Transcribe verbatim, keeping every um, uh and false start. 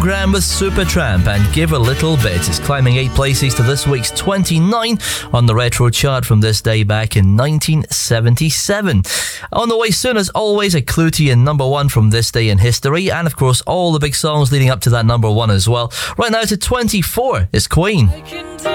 Graham with Supertramp and Give a Little Bit is climbing eight places to this week's twenty-nine on the Retro chart from this day back in nineteen seventy-seven. On the way soon, as always, a clue to your number one from this day in history, and of course all the big songs leading up to that number one as well. Right now to twenty-four is Queen.